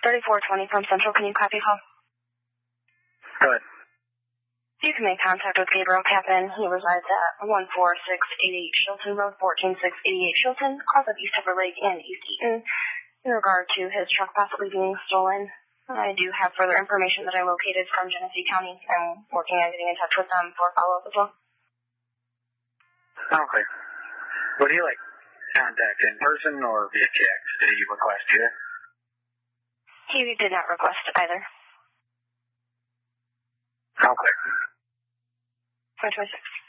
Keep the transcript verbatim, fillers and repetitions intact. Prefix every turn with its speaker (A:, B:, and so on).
A: thirty-four twenty from Central. Can you copy call?
B: Go ahead.
A: You can make contact with Gabriel Kaplan. He resides at one four six eight eight Shilton Road, fourteen six eighty-eight Shilton, across of East Upper Lake and East Eaton, in regard to his truck possibly being stolen. I do have further information that I located from Genesee County. I'm working on getting in touch with them for follow-up as well.
B: Okay. Would he like contact in person or via text? Did he request either?
A: He did not request either.
B: Okay.
A: four twenty-six.